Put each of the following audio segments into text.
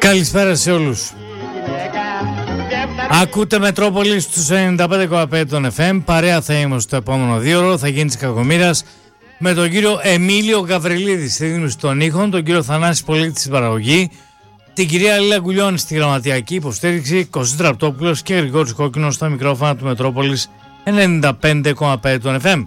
Καλησπέρα σε όλους. Ακούτε Μετρόπολη στους 95,5 των FM. Παρέα θα είμαστε στο επόμενο 2ωρο. Θα γίνει της κακομοίρας με τον κύριο Εμίλιο Γαβριλίδη στη δίνηση των ήχων, τον κύριο Θανάση Πολίτη στην παραγωγή, την κυρία Λίλα Γκουλιώνη στη γραμματιακή υποστήριξη, Κωστής Τραπτόπουλος και Γρηγόρης Κόκκινος στα μικρόφωνα του Μετρόπολης 95,5 των FM.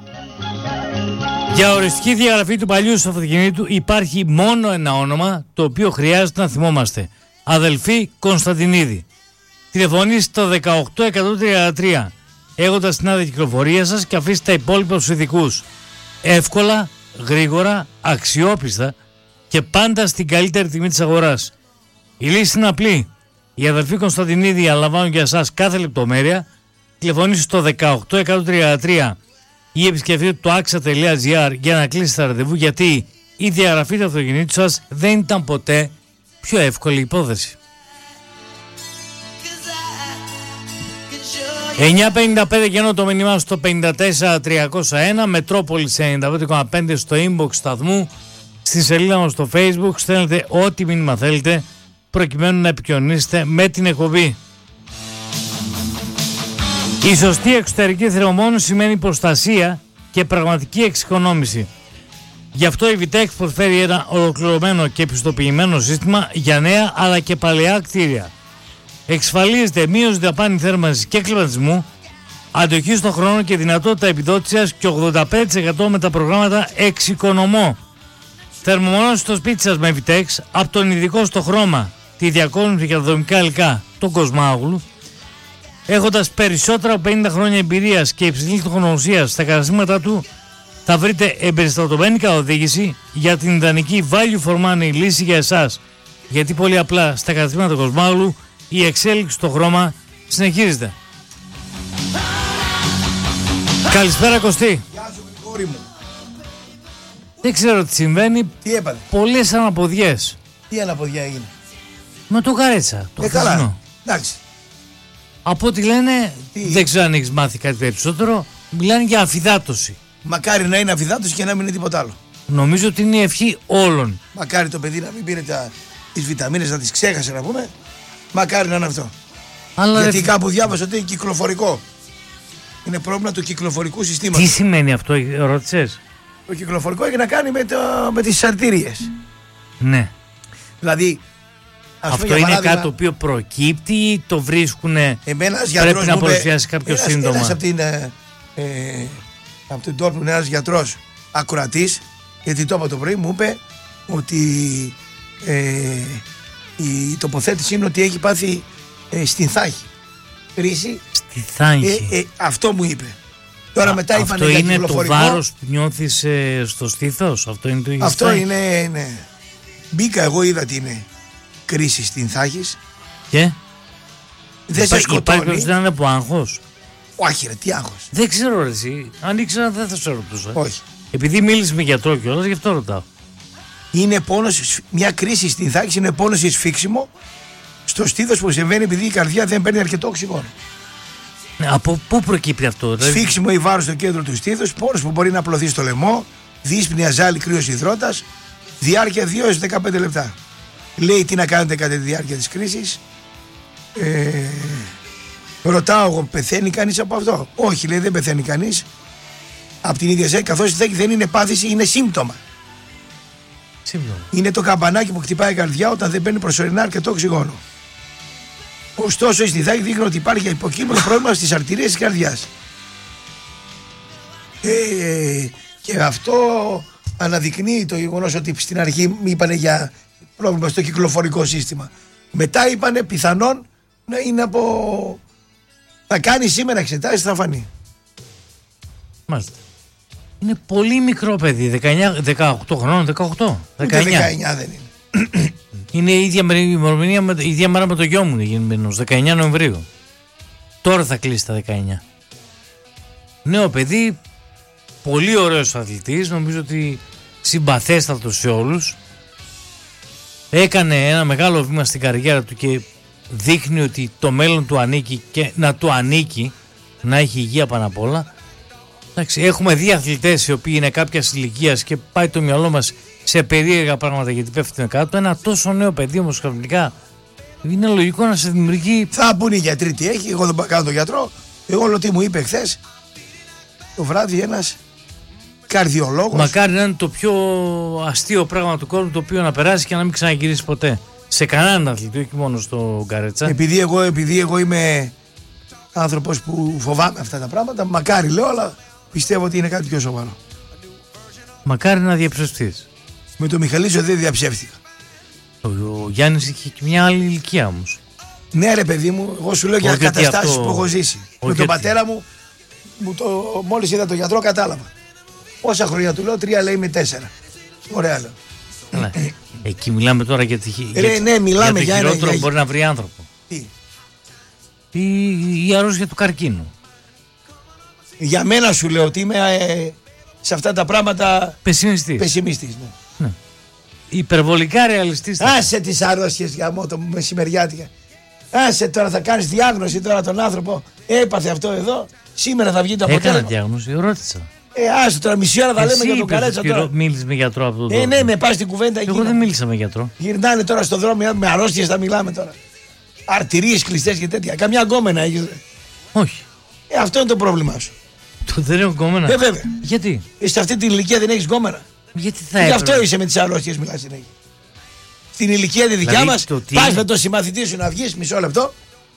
Για οριστική διαγραφή του παλιού στο αυτοκινήτου υπάρχει μόνο ένα όνομα το οποίο χρειάζεται να θυμόμαστε. Αδελφή Κωνσταντινίδη. Τηλεφωνήστε το 18133 έχοντας την άδεια κυκλοφορία σας και αφήστε τα υπόλοιπα στους ειδικούς. Εύκολα, γρήγορα, αξιόπιστα και πάντα στην καλύτερη τιμή της αγοράς. Η λύση είναι απλή. Οι αδελφοί Κωνσταντινίδη αναλαμβάνουν για εσάς κάθε λεπτομέρεια. Τηλεφωνήστε στο 18133 ή επισκεφτείτε το axa.gr για να κλείσετε ραντεβού, γιατί η διαγραφή του αυτοκινήτου σας δεν ήταν ποτέ πιο εύκολη υπόθεση. 9.55 και ενώ το μήνυμά στο 54301 Μετρόπολης 95,5 στο inbox σταθμού, στη σελίδα μας στο Facebook. Στέλνετε ό,τι μήνυμα θέλετε προκειμένου να επικοινωνήσετε με την εκπομπή. Η σωστή εξωτερική θερμομόνωση σημαίνει προστασία και πραγματική εξοικονόμηση. Γι' αυτό η Vitex προσφέρει ένα ολοκληρωμένο και πιστοποιημένο σύστημα για νέα αλλά και παλαιά κτίρια. Εξασφαλίζεται μείωση δαπάνη θέρμανσης και κλιματισμού, αντοχή στον χρόνο και δυνατότητα επιδότησης και 85% με τα προγράμματα εξοικονομώ. Θερμομόνωση στο σπίτι σας με Vitex από τον ειδικό στο χρώμα, τη διακόσμηση και τα δομικά υλικά, τον Κοσμάγλου. Έχοντας περισσότερα από 50 χρόνια εμπειρίας και υψηλή τεχνογνωσία στα καταστήματά του, θα βρείτε εμπεριστατωμένη καθοδήγηση για την ιδανική value for money λύση για εσάς. Γιατί πολύ απλά στα καταστήματα Κοσμάγλου η εξέλιξη στο χρώμα συνεχίζεται. Καλησπέρα Κωστή. Γεια σου κόρη μου. Δεν ξέρω τι συμβαίνει. Τι έπαθε? Πολλές αναποδιές. Τι αναποδιά έγινε? Με το Καρέτσα. Το καλά. Εντάξει. Από ό,τι λένε, δεν ξέρω αν έχεις μάθει κάτι περισσότερο, μιλάνε για αφυδάτωση. Μακάρι να είναι αφυδάτωση και να μην είναι τίποτα άλλο. Νομίζω ότι είναι η ευχή όλων. Μακάρι το παιδί να μην πήρε τις βιταμίνες, να τις ξέχασε να πούμε. Μακάρι να είναι αυτό. Αλλά γιατί κάπου διάβασα ότι είναι κυκλοφορικό. Είναι πρόβλημα του κυκλοφορικού συστήματος. Τι σημαίνει αυτό, ρώτησες? Το κυκλοφορικό έχει να κάνει με τις αρτήριες. Ναι. Δηλαδή, αυτό είναι κάτι το οποίο προκύπτει ή το βρίσκουνε? Πρέπει να παρουσιάσει κάποιο σύντομα. Ένας από την Dortmund, ένας γιατρός ακροατής, γιατί το είπα το πρωί, μου είπε ότι η τοποθέτηση είναι ότι έχει πάθει στην θάχη κρίση. Στη θάχη. Αυτό μου είπε. Τώρα μετά αυτό είναι το βάρος που νιώθεις στο στήθος? Αυτό είναι το ίδιο? Αυτό είναι, ναι. Μπήκα, εγώ είδα τι είναι κρίση στην θάχης. Και δεν σε σκοτώνει? Υπάρχει να είναι από άγχος? Όχι ρε, τι άγχος? Δεν ξέρω ρε εσύ. Αν ήξερα δεν θα σε ρωτούσα. Όχι. Επειδή μίλησες με γιατρό κιόλας, γι' αυτό ρωτάω. Είναι πόνος, μια κρίση στην θάχη είναι πόνος ή σφίξιμο στο στήθος που συμβαίνει επειδή η καρδιά δεν παίρνει αρκετό οξυγόνο. Από πού προκύπτει αυτό? Σφίξιμο ή βάρος στο κέντρο του στήθους, πόνος που μπορεί να απλωθεί στο λαιμό, δύσπνοια, ζάλη, κρύος υδρότας, διάρκεια 2 έως 15 λεπτά. Λέει τι να κάνετε κατά τη διάρκεια της κρίσης. Ρωτάω εγώ, πεθαίνει κανείς από αυτό? Όχι, λέει, δεν πεθαίνει κανείς από την ίδια ζέκη, καθώς δεν είναι πάθηση, είναι σύμπτωμα. Είναι το καμπανάκι που χτυπάει η καρδιά όταν δεν παίρνει προσωρινά αρκετό οξυγόνο. Ωστόσο, η στιθάκη δείχνει ότι υπάρχει υποκείμενο πρόβλημα στις αρτηρίες της καρδιάς. Και αυτό αναδεικνύει το γεγονός ότι στην αρχή είπανε για πρόβλημα στο κυκλοφορικό σύστημα. Μετά είπανε πιθανόν να είναι από... Θα κάνει σήμερα εξετάσεις, θα φανεί. Μάλιστα. Είναι πολύ μικρό παιδί, 18 χρόνων, 18. 19 δεν είναι. Είναι η ίδια μέρα με το γιο μου, γεννημένος, 19 Νοεμβρίου. Τώρα θα κλείσει τα 19. Νέο παιδί, πολύ ωραίος αθλητής, νομίζω ότι συμπαθέστατος σε όλους. Έκανε ένα μεγάλο βήμα στην καριέρα του και δείχνει ότι το μέλλον του ανήκει και να του ανήκει, να έχει υγεία πάνω απ' όλα. Εντάξει, έχουμε δει αθλητές οι οποίοι είναι κάποιας ηλικίας και πάει το μυαλό μας σε περίεργα πράγματα γιατί πέφτουν κάτω. Ένα τόσο νέο παιδί όμως ξαφνικά είναι λογικό να σε δημιουργεί. Θα πούνε οι γιατροί τι έχει. Εγώ δεν πάω κάνω τον γιατρό. Εγώ όλο τι μου είπε χθες το βράδυ ένας καρδιολόγος. Μακάρι να είναι το πιο αστείο πράγμα του κόσμου το οποίο να περάσει και να μην ξαναγυρίσει ποτέ. Σε κανέναν αθλητή, όχι μόνο στο Γκαρέτσα. Επειδή εγώ είμαι άνθρωπος που φοβάμαι αυτά τα πράγματα, μακάρι λέω, αλλά πιστεύω ότι είναι κάτι πιο σοβαρό. Μακάρι να διαψευστείς. Με τον Μιχαλίζο δεν διαψεύτηκα. Ο Γιάννης είχε και μια άλλη ηλικία όμως. Ναι, ρε παιδί μου, εγώ σου λέω για καταστάσεις που έχω ζήσει. Με τον πατέρα μου, μόλις είδα τον γιατρό, κατάλαβα. Πόσα χρόνια του λέω, 3 λέει με 4. Ωραία λέω. Καλά. Εκεί μιλάμε τώρα για ναι, μιλάμε για το χειρότερο μπορεί να βρει άνθρωπο. Τι? Η αρρώστια του καρκίνου. Για μένα σου λέω ότι είμαι σε αυτά τα πράγματα πεσημιστής. Ναι. Υπερβολικά ρεαλιστής. Άσε τις αρρώστιες για μότο μου μεσημεριάτικα. Άσε τώρα, θα κάνεις διάγνωση τώρα τον άνθρωπο. Έπαθε αυτό εδώ. Σήμερα θα βγει το αποτέλεσμα. Έκανα διάγνωση, ρώτησα. Άσε τώρα, μισή ώρα θα λέμε για τον Καρέτσα τώρα. Μίλησε με γιατρό από τον δρόμο. Ναι, με πας στην κουβέντα εκεί. Εγώ δεν μίλησα με γιατρό. Γυρνάνε τώρα στον δρόμο με αρρώστιες θα μιλάμε τώρα. Αρτηρίες κλειστές και τέτοια. Καμιά γκόμενα έχεις? Όχι. Αυτό είναι το πρόβλημά σου. Το δεν έχω γκόμενα. Βέβαια. Γιατί? Σε αυτή την ηλικία δεν έχεις γκόμενα. Γιατί θα έπρεπε. Γι' αυτό είσαι με τις αρρώστιες μιλάς συνέχεια. Στην ηλικία τη δικιά μας, πας με τον συμμαθητή σου να βγεις, μισό λεπτό.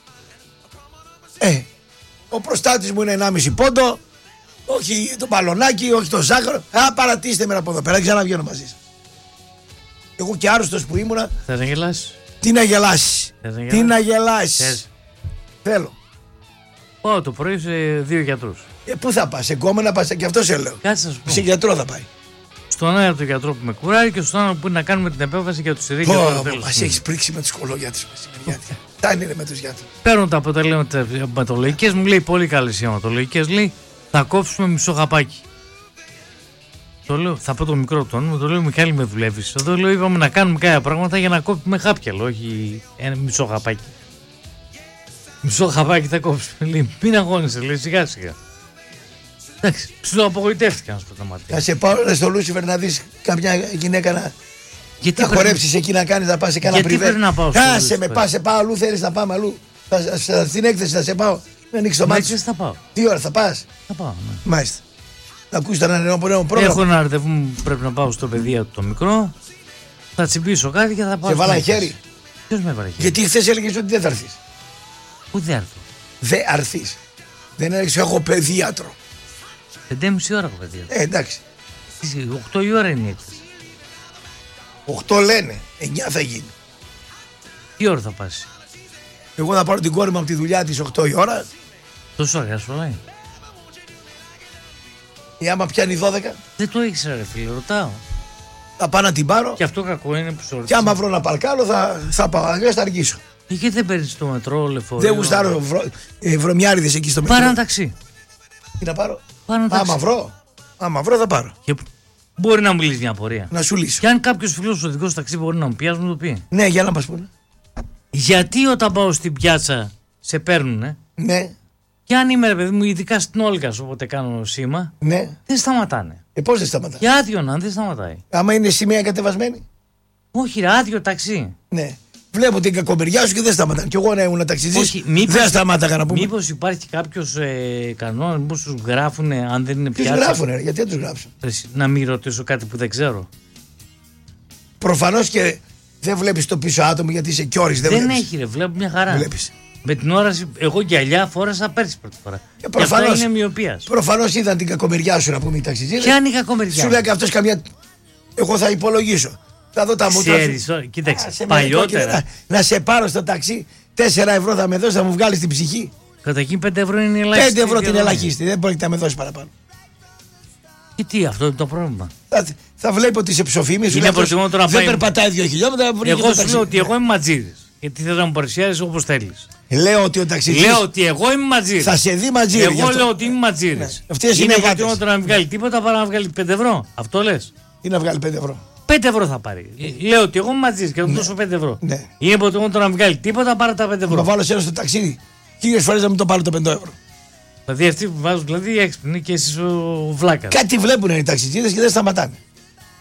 Ο προστάτης μου είναι 1,5 πόντο. Όχι το μπαλονάκι, όχι το ζάχαρο. Παρατήστε με από εδώ πέρα, δεν ξαναβγαίνω μαζί σας. Εγώ και άρρωστος που ήμουνα. Θες να γελάσεις? Τι να γελάσεις? Τι να γελάσεις? Θέλω. Πάω το πρωί σε 2 γιατρούς. Πού θα πας, σε γκόμενα πας, και αυτό σε λέω. Κάτσε να σου πω. Σε γιατρό θα πάει. Στον ένα τον γιατρό που με κουράει και στον άλλο που είναι να κάνουμε την επέμβαση για τους ειδίκες. Μας έχεις πρίξει με τους κολόγιατρους. Τα είναι με τους γιατρούς. Παίρνω τα αποτελέσματα αιματολογικές, μου λέει πολύ καλές οι αιματολογικές, λέει θα κόψουμε μισό γαπάκι. Το λέω, θα πω το μικρό τόνο μου, το λέω Μιχάλη με δουλεύεις. Εδώ λέω είπαμε να κάνουμε κάποια πράγματα για να κόψουμε χάπια, λέω, όχι ένα μισό γαπάκι. Μισό γαπάκι θα κόψουμε, λέει μην αγώνεσαι, λέει σιγά σιγά. Εντάξει, ψιλοαπογοητεύτηκα να σου πω τα μάτια. Θα σε πάω στο Λούσιφερ να δεις καμιά γυναίκα να. Γιατί θα χορέψεις εκεί να κάνεις, να πας σε κάνα πριβέ. Γιατί πρέπει να πάω στο Άσε με, πας, σε πάω αλλού, θέλεις να πάμε αλλού. Στην έκθεση θα σε πάω. Να ανοίξεις το μάτι. Θα πάω. Τι ώρα θα πας? Θα πάω, ναι. Μάλιστα. Να ακούσεις τον ανανεωμένο πρόγραμμα. Έχω ένα ραντεβού μου, πρέπει να πάω στο παιδεία του το μικρό. Θα τσιμπήσω κάτι και θα πάω. Σε βάλανε χέρι? Ποιος με έβαλε χέρι? Γιατί χθες έλεγες ότι δεν θα έρθεις. Πού δεν έρθω? Δεν έρθεις. Δεν έλεγες έχω παιδίατρο. 5,5 ώρα έχω παιδεία. Εντάξει. 8 η ώρα είναι η έκθεση. 8 λένε, 9 θα γίνει. Τι ώρα θα πας? Εγώ θα πάρω την κόρη μου από τη δουλειά της 8 η ώρα. Τόσο αργά σου λέει? Ή άμα πιάνει 12. Δεν το ήξερα ρε φίλε, ρωτάω. Θα πάω να την πάρω. Και αυτό κακό είναι που σου ρωτάω. Και άμα βρω να παρκάρω θα πάω, αλλιώς θα αργήσω. Και δεν παίρνεις το μετρό, λεωφορείο? Δεν γουστάρω βρωμιάριδες εκεί στο μετρό. Πάρε ένα ταξί. Τι να πάρω? Άμα βρω θα πάρω. Και μπορεί να μου λύσει μια απορία. Να σου λύσω. Και αν κάποιος φίλος οδηγός ταξί μπορεί να μου πει, ας μου το πει. Ναι, για να μας πούνε. Γιατί όταν πάω στην πιάτσα σε παίρνουνε? Ναι. Και αν είμαι ρε παιδί μου, ειδικά στην Όλγας, όποτε κάνω σήμα, ναι. Δεν σταματάνε. Πώς δεν σταματάνε? Για άδειο να, δεν σταματάει. Άμα είναι σημαία κατεβασμένη. Όχι, ρε, άδειο ταξί. Ναι. Βλέπω την κακομεριά σου και δεν σταματάνε. Κι εγώ να ήμουν ταξιτζής, δεν σταμάταγα να πούμε. Μήπως υπάρχει κάποιος κανόνα, μήπως τους γράφουνε αν δεν είναι πιάτσα? Τους γράφουνε, γιατί δεν τους γράψουν? Να μην ρωτήσω κάτι που δεν ξέρω. Προφανώς και δεν βλέπεις το πίσω άτομο γιατί είσαι κιόρης. Δεν έχει ρε, βλέπω μια χαρά. Βλέπεις. Με την όραση, εγώ γυαλιά φόρασα πέρσι πρώτη φορά. Προφανώς, αυτό είναι μοιοπίας. Προφανώς είδαν την κακομεριά σου να πούμε οι ταξιτζίδες. Ποια είναι η κακομεριά? Σου λέει και αυτός καμιά. Εγώ θα υπολογίσω. Θα δω τα μούτρα. Κοίταξε, παλιότερα. Να σε πάρω στο ταξί, 4 ευρώ θα με δώσει, θα μου βγάλει την ψυχή. Κατά εκεί 5 ευρώ είναι ελάχιστη. 5 ευρώ την ελάχιστη, δεν μπορεί να με δώσει παραπάνω. Και τι, αυτό είναι το πρόβλημα. Θα βλέπω ότι σε ψοφήμι σου. Είναι προτιμότερο να πάει. Δεν περπατάει 2 χιλιόμετρα. Εγώ σου λέω ότι εγώ είμαι ματζήρης. Γιατί θέλω να μου παρουσιάζεις όπως θέλεις. Λέω ότι ο ταξιτζής. Λέω ότι εγώ είμαι ματζήρης. Θα σε δει ματζήρη. Εγώ λέω ότι είμαι ματζήρης. Είναι προτιμότερο να μην βγάλει τίποτα παρά να βγάλει 5 ευρώ. Αυτό λες? Ή να βγάλει 5 ευρώ. 5 ευρώ θα πάρει. Λέω ότι εγώ είμαι ματζήρης και θα του δώσω 5 ευρώ. Είναι προτιμότερο να μην βγάλει τίποτα παρά τα 5 ευρώ. Να βάλω σε ένα στο ταξίδι. 1000 φορές να μην το πάρω το 5 ευρώ. Δηλαδή αυτοί που βάζουν δηλαδή έξυπνοι και εσείς ο βλάκας. Κάτι βλέπουν οι ταξιτζίδες και δεν σταματάνε.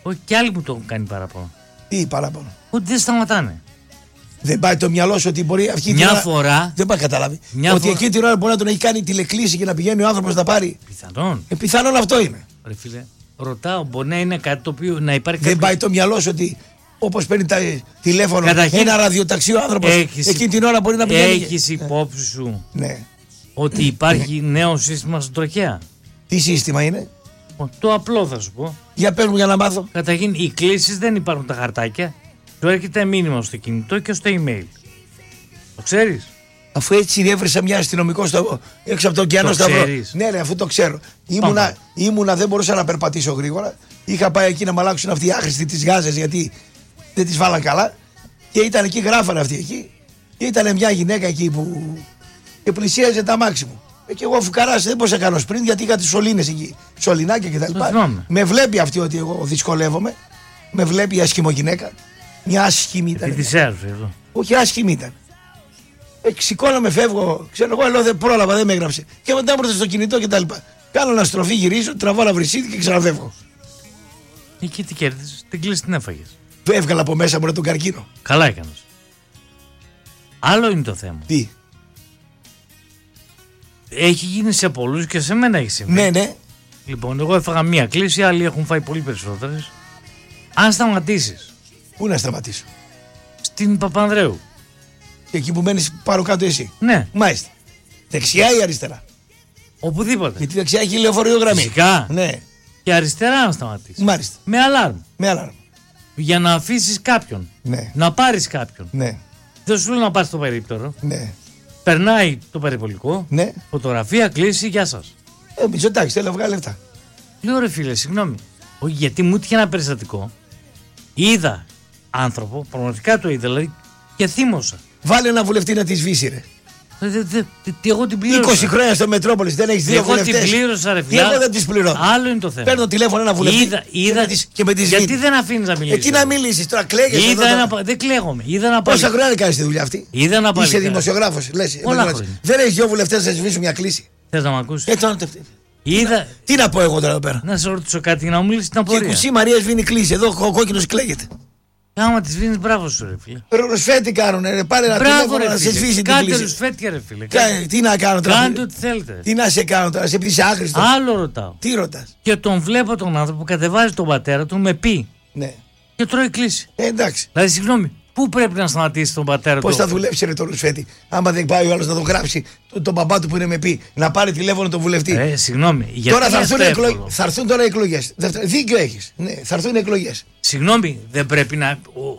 Όχι, κι άλλοι μου το έχουν κάνει παράπονο. Τι παράπονο? Ότι δεν σταματάνε. Δεν πάει το μυαλό σου ότι μπορεί αυτή Μια την ώρα. φορά. Δεν πάει καταλάβει. Ότι εκεί την ώρα μπορεί να τον έχει κάνει τηλεκλήση και να πηγαίνει ο άνθρωπος να πάρει. Πιθανόν. Πιθανόν αυτό είναι. Ρε φίλε, ρωτάω, μπορεί να είναι κάτι το οποίο να υπάρχει. Δεν πάει το μυαλό σου ότι όπως παίρνει τα τηλέφωνο ένα ραδιοταξί ο άνθρωπος εκείνη την ώρα μπορεί να πηγαίνει. Έχεις υπόψη σου ναι. ότι υπάρχει νέο σύστημα στον τροχέα? Τι σύστημα είναι? Το απλό θα σου πω. Για πες μου για να μάθω. Καταρχήν, οι κλήσεις δεν υπάρχουν τα χαρτάκια. Του έρχεται μήνυμα στο κινητό και στο email. Το ξέρεις? Αφού έτσι διέφερσα μια αστυνομικό έξω από τον ωκεανό Σταυρό. Ναι, ναι, αφού το ξέρω. Ήμουνα, δεν μπορούσα να περπατήσω γρήγορα. Είχα πάει εκεί να μ' αλλάξουν αυτοί οι άχρηστοι τις γάζες γιατί δεν τις βάλαν καλά. Και ήταν εκεί, γράφανε αυτοί εκεί. Και ήταν μια γυναίκα εκεί που και πλησίαζε τα μάξι μου. Και εγώ φουκαράς δεν μπορούσα να κάνω σπριν γιατί είχα τις σωλήνες εκεί, σωληνάκια κτλ. Με βλέπει αυτή ότι εγώ δυσκολεύομαι. Με βλέπει η άσχημο γυναίκα. Μια άσχημη ήταν. Όχι, άσχημη ήταν. Σηκώνομαι, φεύγω. Ξέρω εγώ, λέω δεν πρόλαβα, δεν με έγραψε. Και μετά μου έρθει στο κινητό κτλ. Κάνω αναστροφή, γυρίζω, τραβώ ένα βρυσίδι και ξαναφεύγω. Εκεί τι κέρδισες, την κλίση την έφαγες. Έβγαλα από μέσα μου τον καρκίνο. Καλά έκανες. Άλλο είναι το θέμα. Τι? Έχει γίνει σε πολλούς και σε μένα έχει συμβεί. Ναι, ναι. Λοιπόν, εγώ έφαγα μία κλίση, άλλοι έχουν φάει πολύ περισσότερες. Αν σταματήσεις. Πού να σταματήσω? Στην Παπανδρέου. Εκεί που μένεις πάνω κάτω εσύ. Ναι. Μάλιστα. Δεξιά ή αριστερά? Οπουδήποτε. Γιατί δεξιά έχει λεωφορείο γραμμή. Φυσικά. Ναι. Και αριστερά να σταματήσεις. Μάλιστα. Με αλάρμ. Με αλάρμ. Για να αφήσεις κάποιον. Ναι. Να πάρεις κάποιον. Ναι. Δεν σου λέω να πάρεις το περίπτερο. Ναι. Περνάει το περιπολικό. Ναι. Φωτογραφία, κλίση, γεια σας. Μητσοτάκης, θέλω να βγάλει λεφτά. Λέω ρε φίλε, συγγνώμη. Όχι, γιατί μου έτυχε ένα περιστατικό. Είδα άνθρωπο, πραγματικά το είδα, δηλαδή, και θύμωσα. Βάλε ένα βουλευτή να τη σβήσει, ρε. Εγώ την πλήρωσα. 20 χρόνια στο Μετρόπολης δεν έχεις δύο βουλευτές. Εγώ την πλήρωσα, ρε φίλε. Εγώ δεν τις πληρώνω. Άλλο είναι το θέμα. Παίρνω τηλέφωνο ένα βουλευτή και με τη σβήνει. Γιατί δεν αφήνεις να μιλήσεις? Εκεί να μιλήσεις, τώρα κλαίγεσαι. Δεν κλαίγομαι. Πόσα χρόνια κάνεις τη δουλειά αυτή? Είσαι δημοσιογράφος. Δεν έχεις δύο βουλευτές να σβήσουν μια κλίση. Θες να μ' ακούσεις? Τι να πω εγώ τώρα εδώ πέρα? Να σε ρωτήσω κάτι να μου λύσει την απορία. Και η Κουσή Μαρία σβήνει κλίση. Εδώ ο κόκκινος κλαίγεται. Άμα τη σβήνεις, μπράβο σου, ρε φίλε. Ρουσφέτη κάνουνε, ρε. Πάρε ένα τηλέφωνο να σε σβήσει την κλίση. Κάντε ρουσφέτια, ρε φίλε. Τι να κάνω τώρα? Κάντε ό,τι θέλετε. Τι να σε κάνω τώρα, σε πει άχρηστο? Άλλο ρωτάω. Τι ρωτάς? Και τον βλέπω τον άνθρωπο που κατεβάζει τον πατέρα του με πει. Ναι. Και τρώει κλίση. Εντάξει. Δηλαδή, συγγνώμη, πού πρέπει να σταματήσει τον πατέρα του? Πώς θα δουλέψει ρε το ρουσφέτη? Άμα δεν πάει ο άλλος να τον γράψει τον μπαμπά του που είναι με πει, να πάρει τηλέφωνο τον βουλευτή. Συγγνώμη. Τώρα θα έρθουν τώρα εκλογές. Δίκιο έχεις. Ναι, θα έρθουν εκλογές. Συγγνώμη, δεν πρέπει να.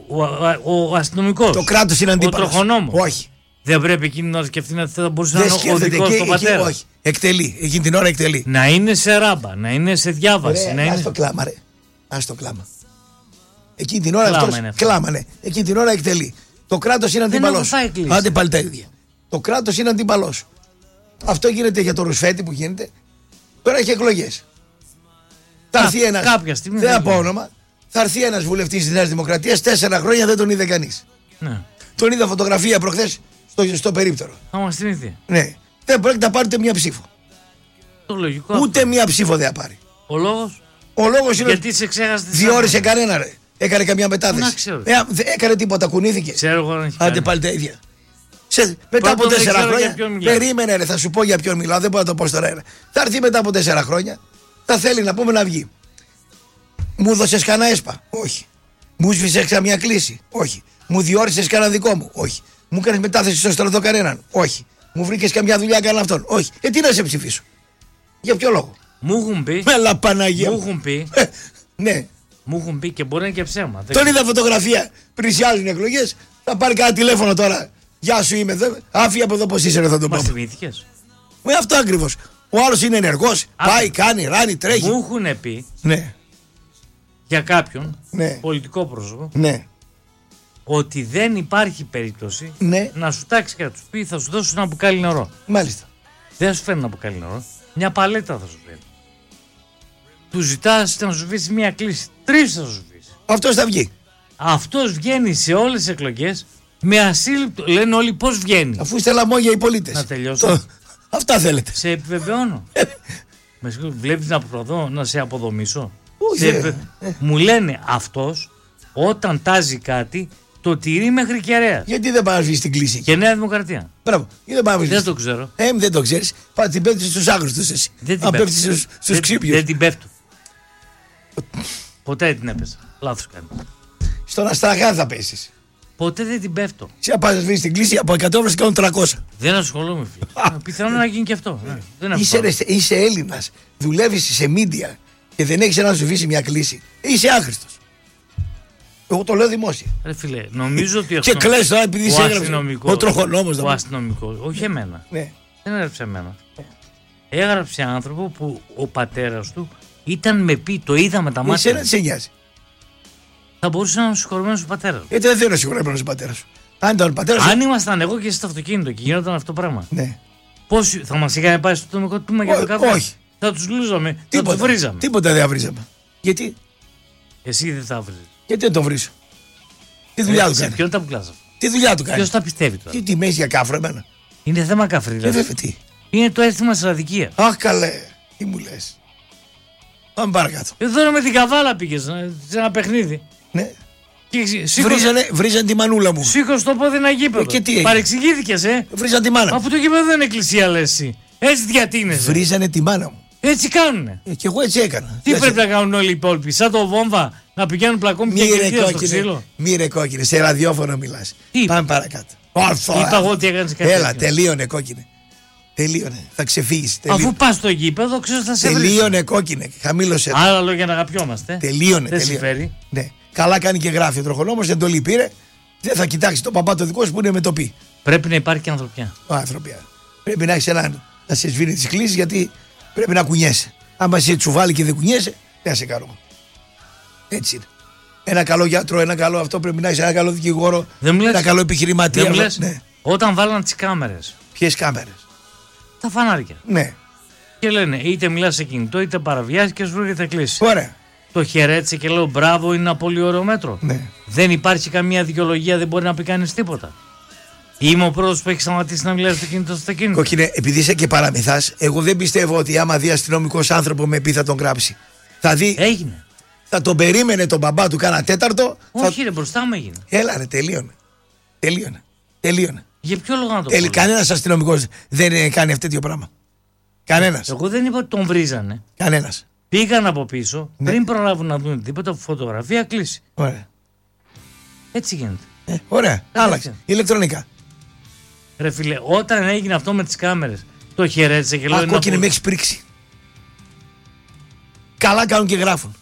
Ο αστυνομικός. Το κράτος είναι αντίπαλος. Ο τροχονόμος. Όχι. Δεν πρέπει εκείνη να σκεφτεί ότι θα μπορούσε να είναι ο δικός του πατέρα. Όχι. Εκτελεί. Εκείνη την ώρα εκτελεί. Να είναι σε ράμπα, να είναι σε διάβαση. Ας το κλάμα, ρε. Ας το κλάμα. Εκείνη την ώρα αυτός κλάμανε. Εκείνη την ώρα εκτελεί. Το κράτος είναι αντίπαλος. Άντε πάλι τα ίδια. Το κράτος είναι αντίπαλος. Αυτό γίνεται για το ρουσφέτη που γίνεται. Τώρα έχει εκλογές. Θα έρθει ένας. Δεν θα πω όνομα. Θα έρθει ένας βουλευτής της Νέας Δημοκρατίας. 4 χρόνια δεν τον είδε κανείς. Ναι. Τον είδα φωτογραφία προχθές στο περίπτερο. Θα μας την είδε. Ναι. Δεν πρόκειται να πάρετε μία ψήφο. Το λογικό. Ούτε αυτό. Μία ψήφο δεν θα πάρει. Ο λόγος? Ο λόγος είναι. Γιατί σε ξέχασε? Διόρισε κανένα, ρε. Έκανε καμιά μετάθεση. Δεν έκανε τίποτα, κουνήθηκε. Ξέρω εγώ να έχει. Άντε πάλι τα ίδια. Μετά από 4 χρόνια. Περίμενε, ρε, θα σου πω για ποιον μιλάω. Δεν μπορώ να το πω τώρα. Θα έρθει μετά από 4 χρόνια. Θα θέλει να πούμε να βγει. Μου δώσες κανένα έσπα? Όχι. Μου σβήσες καμιά κλίση? Όχι. Μου διόρισες κανένα δικό μου? Όχι. Μου κάνεις μετάθεση στο στρατό κανέναν? Όχι. Μου βρήκες καμιά δουλειά κανένα αυτόν? Όχι. Τι να σε ψηφίσω? Για ποιο λόγο? Μου έχουν πει. Μέλα Παναγία. Μου έχουν πει. Ναι. Μου έχουν πει και μπορεί να είναι και ψέμα. Τον είδα φωτογραφία. Πλησιάζουν οι εκλογές. Θα πάρει κανένα τηλέφωνο τώρα. Γεια σου, είμαι εδώ. Άφη από εδώ πώς είσαι, ρε, θα το πω. Μας θυμήθηκες? Με αυτό ακριβώς. Ο άλλος είναι ενεργός. Πάει, κάνει, ράνει, τρέχει. Μου έχουν πει. Ναι. Για κάποιον. Ναι. Πολιτικό πρόσωπο. Ναι. Ότι δεν υπάρχει περίπτωση ναι. να σου τάξει και να του πει θα σου δώσω ένα μπουκάλι νερό. Μάλιστα. Δεν σου φέρνει ένα μπουκάλι νερό. Μια παλέτα θα σου φέρνει. Του ζητάς να σου σβήσει μια κλίση. 3 θα σου σβήσει. Αυτός θα βγει. Αυτός βγαίνει σε όλες τις εκλογές με ασύλληπτο. Λένε όλοι πώς βγαίνει. Αφού είστε λαμόγια οι πολίτες. Να τελειώσω. Αυτά θέλετε. Σε επιβεβαιώνω. Με βλέπεις να προσπαθώ να σε αποδομήσω? Μου λένε αυτός όταν τάζει κάτι το τηρεί μέχρι Κεραία. Γιατί δεν πάει να βρει την κλίση. Και Νέα Δημοκρατία. Μπράβο. Δεν το ξέρω. Δεν το ξέρει. Πάει την πέφτει στους άγνωστους εσύ. Αν πέφτει στους ξύπιους. Δεν την πέφτω. Ποτέ δεν την έπεσα. Λάθος κάνει. Στον Αστραχάν θα πέσεις. Ποτέ δεν την πέφτω. Σε να πας να βρεις την κλίση από 100 ευρώ και 300. Δεν ασχολούμαι, φίλε. Πιθανόν να γίνει και αυτό. Είσαι Έλληνας. Δουλεύεις σε μίντια και δεν έχεις να σου βρει μια κλίση. Είσαι άχρηστος. Εγώ το λέω δημόσια. Ρε φίλε, νομίζω ότι και κλαις τώρα επειδή είσαι έγραψε ο τροχονόμος. Ο αστυνομικός, όχι εμένα. Ναι. Δεν έγραψε εμένα. Έγραψε άνθρωπο που ο πατέρας του ήταν με πει, το είδα με τα μάτια. Εσένα τι σε νοιάζει. Θα μπορούσε να είναι συγχωρημένος ο πατέρας του. Γιατί δεν θέλω να συγχωρημένος ο πατέρας σου. Αν ήμασταν εγώ και εσύ στο αυτοκίνητο και γινόταν αυτό το πράγμα. Ναι. Πώς θα μας είχαν πάει στο ατομικό τμήμα για το καφέ. Όχι. Θα τους λούζαμε, θα τους βρίζαμε. Τίποτα δεν θα βρίζαμε. Γιατί. Εσύ δεν θα βρίζεις. Γιατί δεν τον βρίζω. Τι δουλειά του κάνει. Ποιον τα πουλάς αυτά. Τι δουλειά του κάνει. Ποιος τα πιστεύει τώρα. Τι τιμές για κάφρο εμένα. Είναι θέμα καφρί. Τι. Είναι το αίσθημα της αδικίας. Αχ καλέ. Τι μου λες. Πάμε παρακάτω. Εδώ με την καβάλα πήγες σε ένα παιχνίδι. Ναι. Βρίζανε τη μανούλα μου. Σήκωσε το πόδι ένα γήπεδο. Και τι έγινε. Παρεξηγήθηκες, Βρίζανε τη μάνα μου. Από το γήπεδο δεν είναι εκκλησία, λες εσύ. Έτσι διατείνεσαι. Βρίζανε τη μάνα μου. Έτσι κάνουνε. Και εγώ έτσι έκανα. Τι πρέπει να κάνουν όλοι οι υπόλοιποι. Σαν το βόμβα να πηγαίνουν πλακόμοι και κερδίδα στο ξύλο. Μη κόκκινε, σε ραδιόφωνο μιλάς. Πάμε παρακάτω. Είπα εγώ ότι έκανες κάτι. Έλα, τελείωνε κόκκινε. Τελείωνε. Θα ξεφύγεις. Αφού πας στο γήπεδο, ξέρεις θα σε βρει. Τελείωνε κόκκινε. Χαμήλωσε. Άλλα λόγια να αγαπιόμαστε. Τελείωνε. Δεν συμφέρει. Ναι. Καλά κάνει και γράφει ο τροχονόμος, δεν το λέει πήρε. Δεν θα κοιτάξει τον παπά το δικό σου που είναι με το πει. Πρέπει να υπάρχει και ανθρωπιά. Ανθρωπιά. Πρέπει να έχει έναν να σε σβήνει τις κλήσεις γιατί πρέπει να κουνιέσαι. Άμα είσαι τσουβάλι και δεν κουνιέσαι, δεν σε κάνω. Έτσι είναι. Ένα καλό γιατρό, ένα καλό αυτό πρέπει να έχει, ένα καλό δικηγόρο, ένα καλό επιχειρηματία. Ναι. Όταν βάλαν τις κάμερες. Ποιες κάμερες? Τα φανάρια. Ναι. Και λένε είτε μιλάς σε κινητό είτε παραβιάζει και σου έρχεται κλείσει. Ωραία. Το χαιρέτησε και λέω μπράβο, είναι ένα πολύ ωραίο μέτρο. Ναι. Δεν υπάρχει καμία δικαιολογία, δεν μπορεί να πει κανείς τίποτα. Είμαι ο πρώτος που έχει σταματήσει να μιλάει στο κινητό στο αυτοκίνητο. Κόκκινε, επειδή είσαι και παραμυθάς, εγώ δεν πιστεύω ότι άμα δει αστυνομικός άνθρωπο με πει θα τον γράψει. Θα δει. Έγινε. Θα τον περίμενε τον μπαμπά του κάνα τέταρτο. Όχι, ρε, μπροστά μου έγινε. Έλα, ρε, τελείωνε. Για ποιο λόγο να το πω? Κανένας αστυνομικός δεν κάνει αυτό το πράγμα. Κανένας. Εγώ δεν είπα ότι τον βρίζανε. Κανένας. Πήγαν από πίσω, πριν προλάβουν να δουν τίποτα, φωτογραφία κλείσει. Ωραία. Έτσι γίνεται. Ωραία. Άλλαξε. Ηλεκτρονικά. Ρε φίλε, όταν έγινε αυτό με τις κάμερες, το χαιρέτησε και λέω. Κόκκινε με έχεις πρίξει. Καλά κάνουν και γράφουν.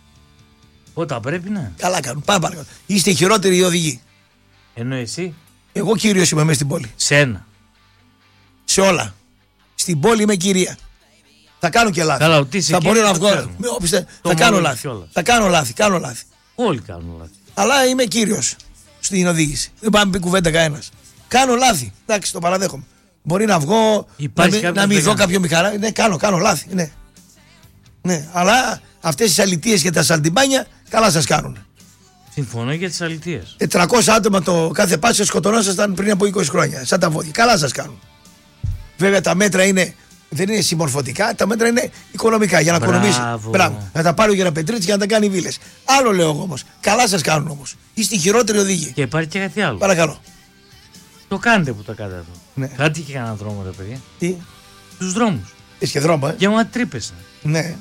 Όταν πρέπει να. Καλά κάνουν. Πάμε παρακάτω. Είστε οι χειρότεροι οι οδηγοί. Ενώ εσύ. Εγώ κύριος είμαι μέσα στην πόλη. Σένα. Σε όλα. Στην πόλη είμαι κυρία. Θα κάνω και λάθη. Καλά, θα μπορώ να βγω. Θα κάνω λάθη. Θα κάνω λάθη. Όλοι κάνουν λάθη. Αλλά είμαι κύριος στην οδήγηση. Δεν πάμε πει κουβέντα κανένας. Κάνω λάθη. Εντάξει, το παραδέχομαι. Μπορεί να βγω, να μην δω κάποιο μηχανάκι. Ναι, κάνω λάθη. Ναι. Αλλά αυτές τις αλητίες και τα σαλτιμπάνια καλά σας κάνουν. Συμφωνώ για τις αλητίες. 400 άτομα το κάθε πάσο σκοτωνόσασταν πριν από 20 χρόνια. Σαν τα βόδια. Καλά σας κάνουν. Βέβαια τα μέτρα δεν είναι συμμορφωτικά, τα μέτρα είναι οικονομικά για να οικονομήσει. Μπράβο. Να τα πάρει ο Γεραπετρίτσης για να τα κάνει βίλες. Άλλο λέω εγώ όμως. Καλά σας κάνουν όμως. Είστε οι χειρότεροι οδηγοί. Και υπάρχει και κάτι άλλο. Παρακαλώ. Το κάνετε που το κάνετε αυτό. Ναι. Κάτι και κανένα δρόμο, ρε παιδιά. Τι? Τους δρόμους. Έχει και δρόμο, Και μα τρύπεσαι. Ναι.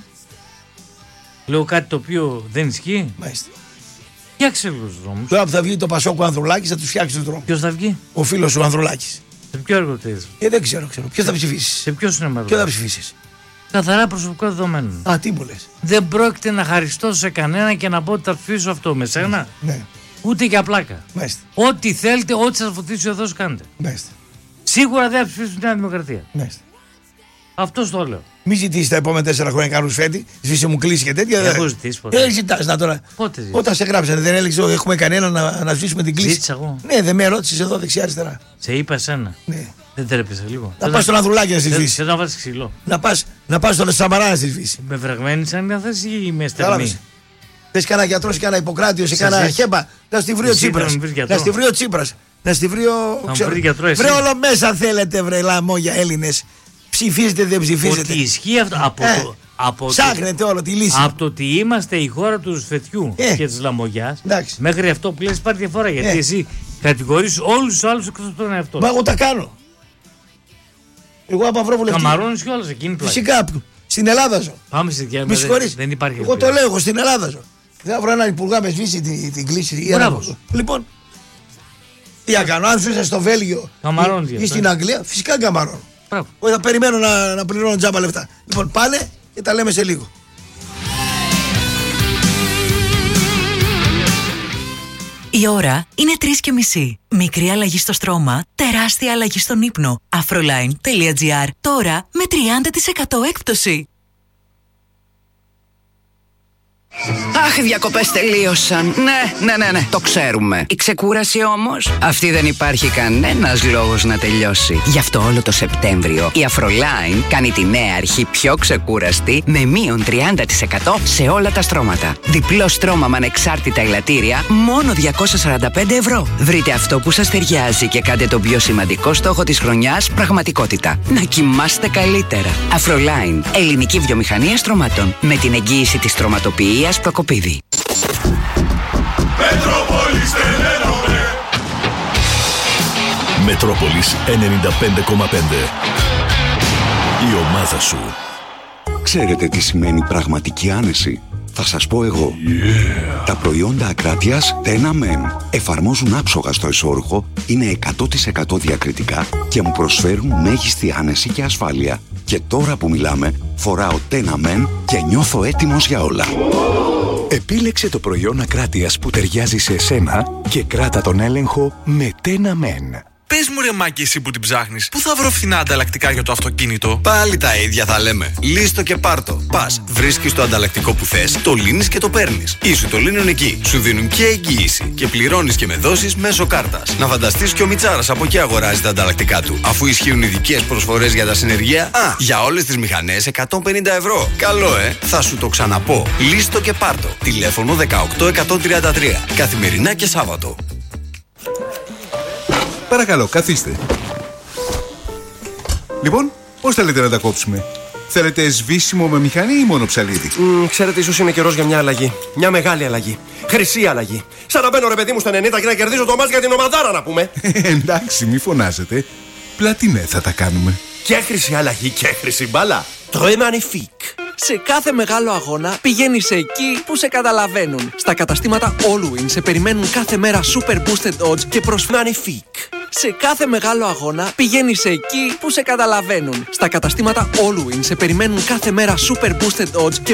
Λέω κάτι το οποίο δεν ισχύει. Μάλιστα. Φτιάξε λίγο τους δρόμους. Τώρα που θα βγει το Πασόκο Ανδρουλάκης θα τους φτιάξει τους δρόμους. Ποιος θα βγει? Ο φίλος σου Ανδρουλάκης. Σε ποιο έργο θέλεις? Δεν ξέρω. Ποιο θα ψηφίσεις? Σε ποιο σινεμά? Ποιο θα ψηφίσεις? Καθαρά προσωπικό δεδομένο. Α, τι μου λες? Δεν πρόκειται να χαριστώ σε κανένα και να πω ότι θα ψηφίσω αυτό με σένα. Ναι. Ούτε για πλάκα. Μάλιστα. Ό,τι θέλετε, ό,τι σας βοηθήσει ο Θεός κάντε. Μάλιστα. Σίγουρα δεν θα ψηφίσουν τη Νέα Δημοκρατία. Μάλιστα. Αυτό το λέω. Μην ζητήσει τα επόμενα 4 χρόνια να κάνουν σφαίτη, σβήσε μου κλείσει και τέτοια. Έχω ζητήσει ποτέ. Δεν ζητάς να τώρα. Πότε ζητάς? Όταν σε γράψανε, δεν έλεγε ότι έχουμε κανένα να σβήσουμε την κλίση. Ζήτησα εγώ. Ναι, δεν με ρώτησε εδώ δεξιά-αριστερά. Σε είπα εσένα. Ναι. Δεν τρέπεσαι λίγο? Να πας στον Ανδρουλάκη να στη σβήσει. Θέλω να βάλεις ξυλό. Να πας στον Σαμαρά να στη σβήσει. Με βρεγμένη σαν μια θέση ή με στερμή? Θες κανένα γιατρό, κανένα Ιπποκράτιο, κανένα χέμπα. Να στη βρει ο Τσίπρας. Να στη βρει ο. Βρε όλο μέσα θέλετε, βρε λαμόγια Έλληνες. Ψηφίζετε, δεν ψηφίζετε. Ότι ισχύει αυτό. Ψάχνετε όλο τη λύση. Από το ότι είμαστε η χώρα του ρουσφετιού και της λαμογιάς, μέχρι αυτό που λες υπάρχει διαφορά. Γιατί εσύ κατηγορείς όλους τους άλλους εκτός από τον εαυτό. Μα εγώ τα κάνω. Εγώ άμα βρω βουλευτή. Καμαρώνεις κιόλας εκείνη πλάτη. Φυσικά. Στην Ελλάδα ζω. Πάμε στη Μη συγχωρείς. Δεν υπάρχει. Εγώ το λέω, στην Ελλάδα ζω. Δεν θα βρω έναν υπουργό με σβήσει την κλίση. Λοιπόν, τι θα κάνω, αν ζούσα στο Βέλγιο ή στην Αγγλία, φυσικά καμαρώνω. Εγώ θα περιμένω να πληρώνω τζάμπα λεφτά. Λοιπόν, πάνε και τα λέμε σε λίγο. Η ώρα είναι 3:30. Μικρή αλλαγή στο στρώμα, τεράστια αλλαγή στον ύπνο. Afroline.gr. Τώρα με 30% έκπτωση. Αχ, οι διακοπές τελείωσαν. Ναι, το ξέρουμε. Η ξεκούραση όμως, αυτή δεν υπάρχει κανένας λόγος να τελειώσει. Γι' αυτό όλο το Σεπτέμβριο η Afroline κάνει τη νέα αρχή πιο ξεκούραστη με μείον 30% σε όλα τα στρώματα. Διπλό στρώμα με ανεξάρτητα ελαττήρια, μόνο 245 ευρώ. Βρείτε αυτό που σας ταιριάζει και κάντε τον πιο σημαντικό στόχο της χρονιάς πραγματικότητα. Να κοιμάστε καλύτερα. Afroline, ελληνική βιομηχανία στρωμάτων. Με την εγγύηση της στρωματοποιίας Προκοπίδη. Μετρόπολης 95,5. Η ομάδα σου. Ξέρετε τι σημαίνει πραγματική άνεση? Θα σας πω εγώ. Τα προϊόντα ακράτειας Tena Men εφαρμόζουν άψογα στο εσώρουχο, είναι 100% διακριτικά και μου προσφέρουν μέγιστη άνεση και ασφάλεια. Και τώρα που μιλάμε, φοράω Tena Men και νιώθω έτοιμος για όλα. Επίλεξε το προϊόν ακράτειας που ταιριάζει σε εσένα και κράτα τον έλεγχο με Tena Men. Πες μου ρε Μάκη, εσύ που την ψάχνεις, πού θα βρω φθηνά ανταλλακτικά για το αυτοκίνητο? Πάλι τα ίδια θα λέμε. Λύστο και πάρτο. Πας, βρίσκεις το ανταλλακτικό που θες, το λύνεις και το παίρνεις. Ή σου το λύνουν εκεί. Σου δίνουν και εγγύηση. Και πληρώνεις και με δόσεις μέσω κάρτας. Να φανταστείς και ο Μιτσάρας από εκεί αγοράζει τα ανταλλακτικά του. Αφού ισχύουν ειδικές προσφορές για τα συνεργεία, για όλες τις μηχανές 150 ευρώ. Καλό, θα σου το ξαναπώ. Λύστο και πάρτο. Τηλέφωνο 18133. Καθημερινά και Σάββατο. Παρακαλώ, καθίστε. Λοιπόν, πώς θέλετε να τα κόψουμε? Θέλετε σβήσιμο με μηχανή ή μόνο ψαλίδι? Ξέρετε, ίσως είναι καιρός για μια αλλαγή. Μια μεγάλη αλλαγή. Χρυσή αλλαγή. Σαν να μπαίνω ρε παιδί μου στα 90 και να κερδίζω το μάτς για την ομαδάρα, να πούμε. Εντάξει, μη φωνάζετε. Πλατινέ θα τα κάνουμε. Και χρυσή αλλαγή και χρυσή μπάλα. Très magnifique. Σε κάθε μεγάλο αγώνα πηγαίνεις εκεί που σε καταλαβαίνουν. Στα καταστήματα Allwyn σε περιμένουν κάθε μέρα super boosted odds και magnifique. Σε κάθε μεγάλο αγώνα πηγαίνεις εκεί που σε καταλαβαίνουν. Στα καταστήματα Allwyn σε περιμένουν κάθε μέρα super boosted odds και